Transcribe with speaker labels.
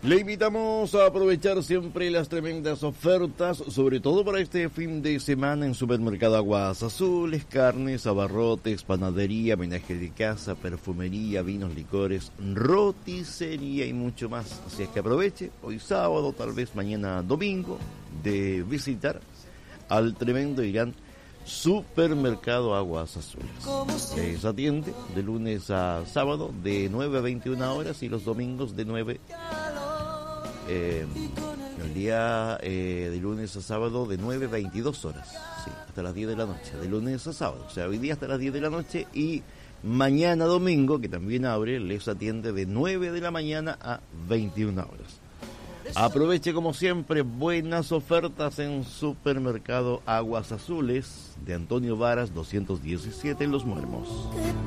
Speaker 1: Le invitamos a aprovechar siempre las tremendas ofertas, sobre todo para este fin de semana en Supermercado Aguas Azules, carnes, abarrotes, panadería, menaje de casa, perfumería, vinos, licores, roticería y mucho más. Así es que aproveche hoy sábado, tal vez mañana domingo, de visitar al tremendo y gran Supermercado Aguas Azules. Les atiende de lunes a sábado de 9 a 21 horas y los domingos de 9 el día de lunes a sábado de 9 a 22 horas, sí, hasta las 10 de la noche, de lunes a sábado, o sea, hoy día hasta las 10 de la noche y mañana domingo, que también abre, les atiende de 9 de la mañana a 21 horas. Aproveche como siempre buenas ofertas en Supermercado Aguas Azules de Antonio Varas 217 en Los Muermos.